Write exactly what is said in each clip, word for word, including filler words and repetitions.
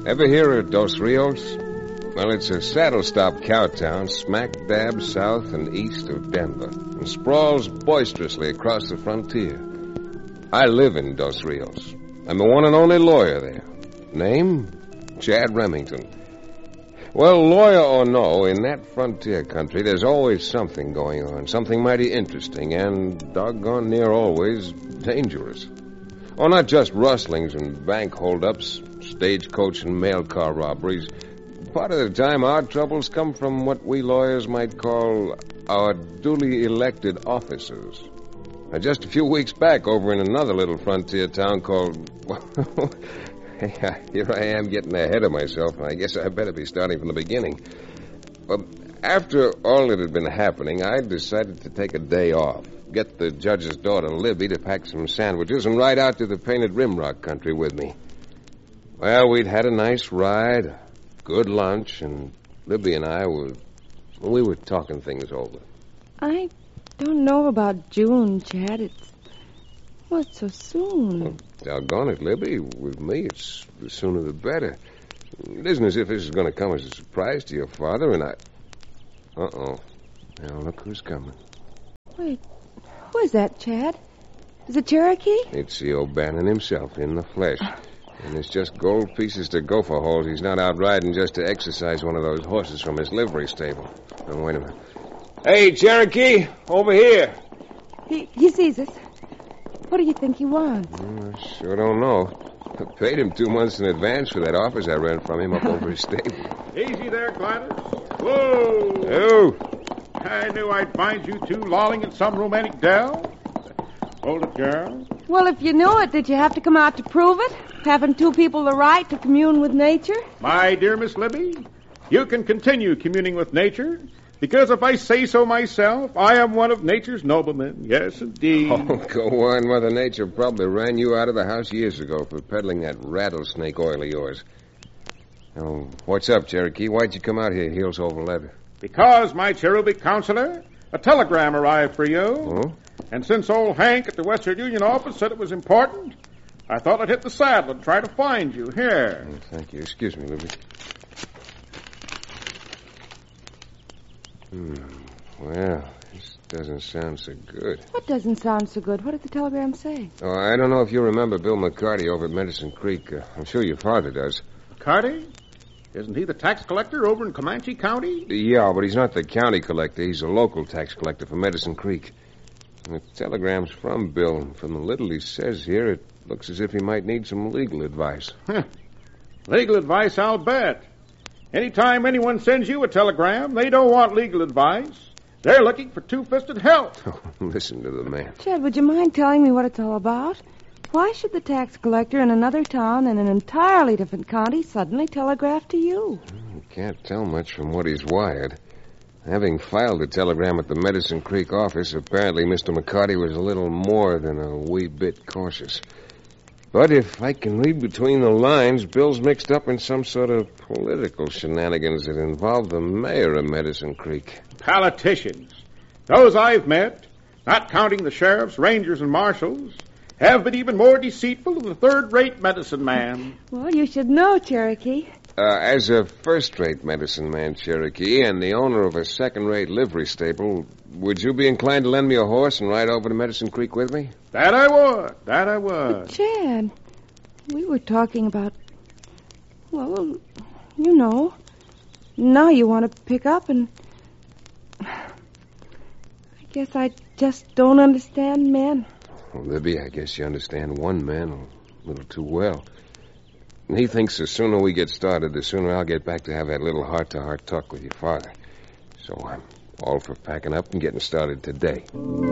Ever hear of Dos Rios? Well, it's a saddle-stop cow town smack dab south and east of Denver and sprawls boisterously across the frontier. I live in Dos Rios. I'm the one and only lawyer there. Name? Chad Remington. Well, lawyer or no, in that frontier country, there's always something going on, something mighty interesting and, doggone near always, dangerous. Oh, not just rustlings and bank holdups, stagecoach and mail car robberies. Part of the time, our troubles come from what we lawyers might call our duly elected officers. Now, just a few weeks back, over in another little frontier town called... Here I am getting ahead of myself, and I guess I better be starting from the beginning. Well, after all that had been happening, I decided to take a day off, get the judge's daughter, Libby, to pack some sandwiches and ride out to the Painted Rimrock country with me. Well, we'd had a nice ride, a good lunch, and Libby and I were... Well, we were talking things over. I don't know about June, Chad. It's... Well, it's so soon. Well, doggone it, Libby. With me, it's the sooner the better. It isn't as if this is going to come as a surprise to your father, and I... Uh-oh. Now, look who's coming. Wait, who is that, Chad? Is it Cherokee? It's the O'Bannon himself, in the flesh. And it's just gold pieces to gopher holes. He's not out riding just to exercise one of those horses from his livery stable. Now, wait a minute. Hey, Cherokee, over here. He, he sees us. What do you think he wants? Mm, I sure don't know. I paid him two months in advance for that office I rent from him up over his stable. Easy there, Gladys. Whoa! Oh! I knew I'd find you two lolling in some romantic dell. Hold it, girl. Well, if you knew it, did you have to come out to prove it? Having two people the right to commune with nature? My dear Miss Libby, you can continue communing with nature, because if I say so myself, I am one of nature's noblemen. Yes, indeed. Oh, go on. Mother Nature probably ran you out of the house years ago for peddling that rattlesnake oil of yours. Oh, what's up, Cherokee? Why'd you come out here heels over leather? Because, my cherubic counselor, a telegram arrived for you. Oh? And since old Hank at the Western Union office said it was important, I thought I'd hit the saddle and try to find you. Here. Oh, thank you. Excuse me, Libby. Hmm. Well, this doesn't sound so good. What doesn't sound so good? What did the telegram say? Oh, I don't know if you remember Bill McCarty over at Medicine Creek. Uh, I'm sure your father does. McCarty? Isn't he the tax collector over in Comanche County? Yeah, but he's not the county collector. He's a local tax collector for Medicine Creek. And the telegram's from Bill, and from the little he says here, it looks as if he might need some legal advice. Huh. Legal advice, I'll bet. Anytime anyone sends you a telegram, they don't want legal advice. They're looking for two-fisted help. Oh, listen to the man. Chad, would you mind telling me what it's all about? Why should the tax collector in another town in an entirely different county suddenly telegraph to you? You can't tell much from what he's wired. Having filed the telegram at the Medicine Creek office, apparently Mister McCarty was a little more than a wee bit cautious. But if I can read between the lines, Bill's mixed up in some sort of political shenanigans that involve the mayor of Medicine Creek. Politicians. Those I've met, not counting the sheriffs, rangers, and marshals, have been even more deceitful than the third-rate medicine man. Well, you should know, Cherokee. Uh, as a first-rate medicine man, Cherokee, and the owner of a second-rate livery stable, would you be inclined to lend me a horse and ride over to Medicine Creek with me? That I would. That I would. But Chad, we were talking about, well, you know, now you want to pick up and... I guess I just don't understand men. Well, Libby, I guess you understand one man a little too well. And he thinks the sooner we get started, the sooner I'll get back to have that little heart-to-heart talk with your father. So I'm all for packing up and getting started today.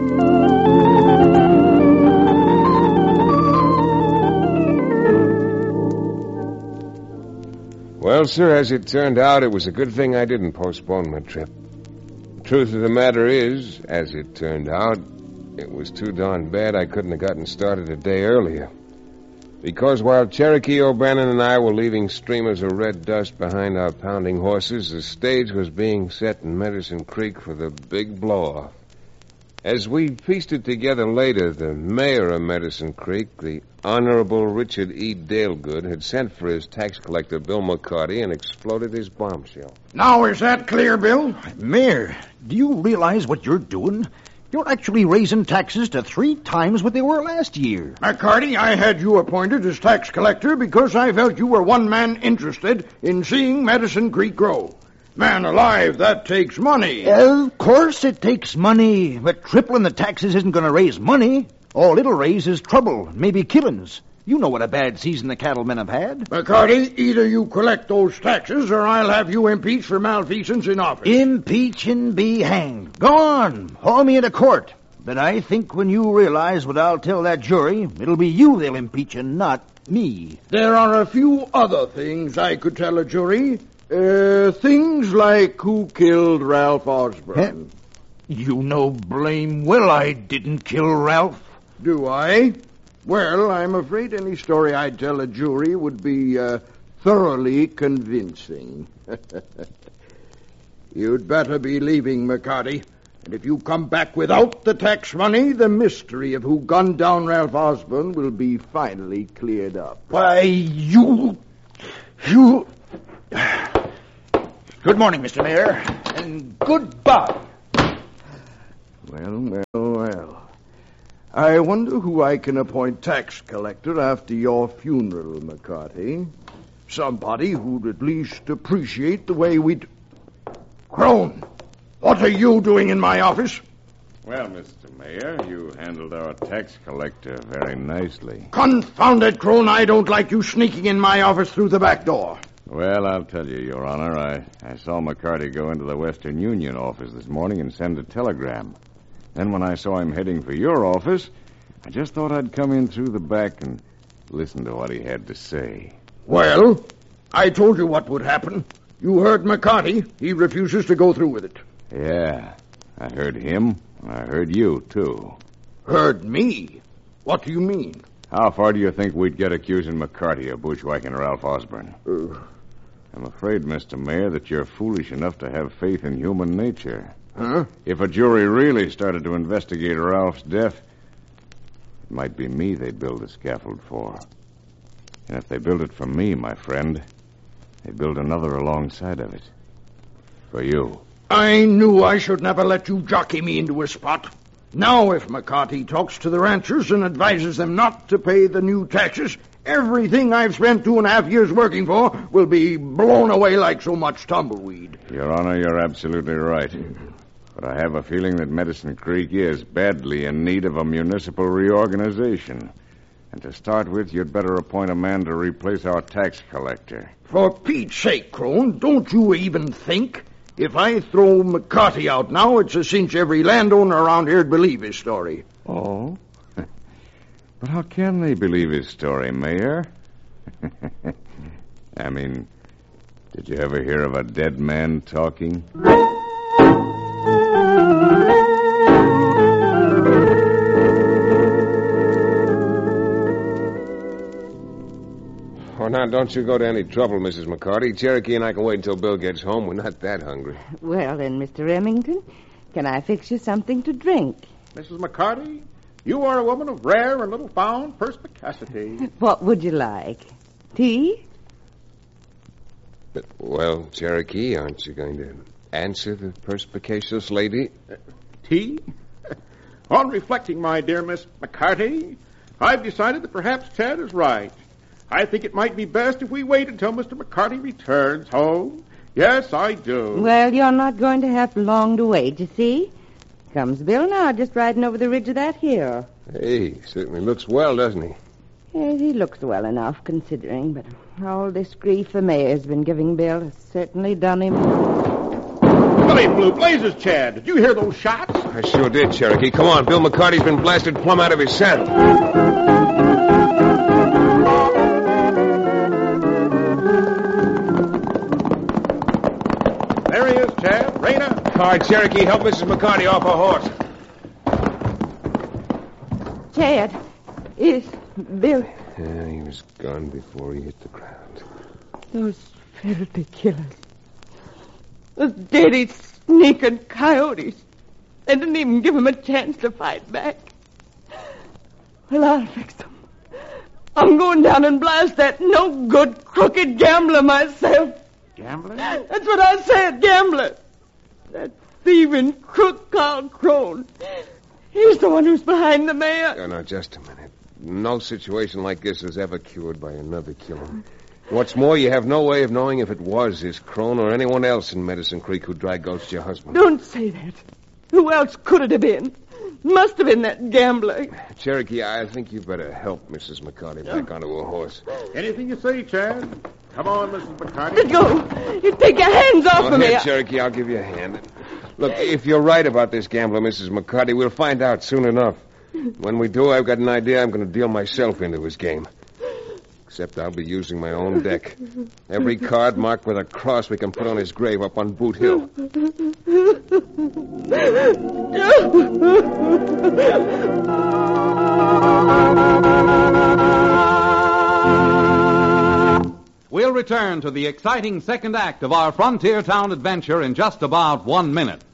Well, sir, as it turned out, it was a good thing I didn't postpone my trip. The truth of the matter is, as it turned out, it was too darn bad I couldn't have gotten started a day earlier. Because while Cherokee O'Bannon and I were leaving streamers of red dust behind our pounding horses, the stage was being set in Medicine Creek for the big blow-off. As we pieced it together later, the mayor of Medicine Creek, the Honorable Richard E. Dalegood, had sent for his tax collector, Bill McCarty, and exploded his bombshell. Now is that clear, Bill? Mayor, do you realize what you're doing? You're actually raising taxes to three times what they were last year. McCarty, I had you appointed as tax collector because I felt you were one man interested in seeing Medicine Creek grow. Man alive, that takes money. Of course it takes money, but tripling the taxes isn't going to raise money. All it'll raise is trouble, maybe killings. You know what a bad season the cattlemen have had. McCarty, either you collect those taxes or I'll have you impeached for malfeasance in office. Impeach and be hanged. Go on, haul me into court. But I think when you realize what I'll tell that jury, it'll be you they'll impeach and not me. There are a few other things I could tell a jury. Uh, things like who killed Ralph Osborne. Huh? You know blame well I didn't kill Ralph. Do I? Well, I'm afraid any story I'd tell a jury would be uh, thoroughly convincing. You'd better be leaving, McCarty. And if you come back without the tax money, the mystery of who gunned down Ralph Osborne will be finally cleared up. Why, you... You... Good morning, Mister Mayor, and goodbye. Well, well, well. I wonder who I can appoint tax collector after your funeral, McCarty. Somebody who'd at least appreciate the way we... D- Crone, what are you doing in my office? Well, Mister Mayor, you handled our tax collector very nicely. Confound it, Crone, I don't like you sneaking in my office through the back door. Well, I'll tell you, Your Honor, I, I saw McCarty go into the Western Union office this morning and send a telegram. Then when I saw him heading for your office, I just thought I'd come in through the back and listen to what he had to say. Well, I told you what would happen. You heard McCarty. He refuses to go through with it. Yeah, I heard him. I heard you, too. Heard me? What do you mean? How far do you think we'd get accusing McCarty of bushwhacking Ralph Osborne? Uh, I'm afraid, Mister Mayor, that you're foolish enough to have faith in human nature. huh? If a jury really started to investigate Ralph's death, it might be me they'd build a scaffold for. And if they build it for me, my friend, they'd build another alongside of it. For you. I knew I should never let you jockey me into a spot. Now, if McCarty talks to the ranchers and advises them not to pay the new taxes, everything I've spent two and a half years working for will be blown away like so much tumbleweed. Your Honor, you're absolutely right. But I have a feeling that Medicine Creek is badly in need of a municipal reorganization. And to start with, you'd better appoint a man to replace our tax collector. For Pete's sake, Crone, don't you even think? If I throw McCarty out now, it's a cinch every landowner around here'd believe his story. Oh? But how can they believe his story, Mayor? I mean, did you ever hear of a dead man talking? Oh, now, don't you go to any trouble, Missus McCarty. Cherokee and I can wait until Bill gets home. We're not that hungry. Well, then, Mister Remington, can I fix you something to drink? Missus McCarty, you are a woman of rare and little found perspicacity. What would you like? Tea? But, well, Cherokee, aren't you going to answer the perspicacious lady? Uh, tea? On reflecting, my dear Miss McCarty, I've decided that perhaps Ted is right. I think it might be best if we wait until Mister McCarty returns home. Yes, I do. Well, you're not going to have long to wait, you see. Comes Bill now, just riding over the ridge of that hill. Hey, certainly looks well, doesn't he? Yes, he looks well enough, considering, but all this grief the mayor's been giving Bill has certainly done him. Billy Blue Blazes, Chad. Did you hear those shots? I sure did, Cherokee. Come on, Bill McCarty's been blasted plumb out of his saddle. There he is, Chad. Raina. All right, Cherokee, help Missus McCarty off her horse. Chad, is Bill... Yeah, he was gone before he hit the ground. Those filthy killers. Those dirty, sneaking coyotes. I didn't even give him a chance to fight back. Well, I'll fix him. I'm going down and blast that no-good, crooked gambler myself. Gambler? That's what I said, gambler. That thieving crook Carl Crone. He's the one who's behind the mayor. Oh, now, just a minute. No situation like this is ever cured by another killing. What's more, you have no way of knowing if it was this Crone or anyone else in Medicine Creek who dry ghost your husband. Don't say that. Who else could it have been? Must have been that gambler. Cherokee, I think you better help Missus McCarty back onto her horse. Anything you say, Chad. Come on, Missus McCarty. Let go. You take your hands off Go of me. ahead, Cherokee, I'll give you a hand. Look, if you're right about this gambler, Missus McCarty, we'll find out soon enough. When we do, I've got an idea I'm going to deal myself into his game. Except I'll be using my own deck. Every card marked with a cross we can put on his grave up on Boot Hill. We'll return to the exciting second act of our Frontier Town adventure in just about one minute.